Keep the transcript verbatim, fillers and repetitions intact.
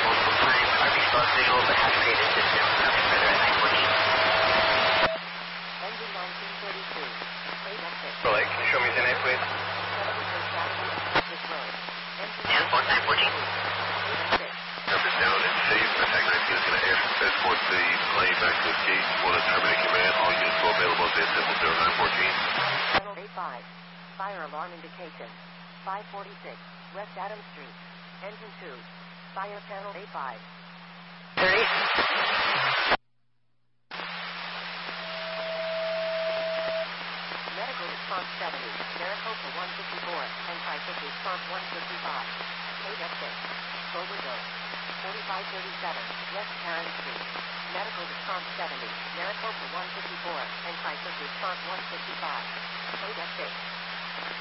multiple times. R B lost visual but has created system. Nothing further at nine fourteen. Engine nineteen thirty-two. eight F six. Relay, can you show me ten eight, please? And four nine fourteen. Numbers down and safe. Attack nineteen is going to air transport the plane back to its gate. Will terminate command. All units will available at symbol zero nine fourteen. Channel eight five. Fire alarm indication. five forty-six. West Adams Street. Engine two. Fire channel eight five. thirty. Medical response seventy. Maricopa one fifty-four. And crisis response one fifty-five. eight F six. Boberville. forty-five thirty-seven. West Karen Street. Medical response seventy. Maricopa one fifty-four. And crisis response one fifty-five. eight F six.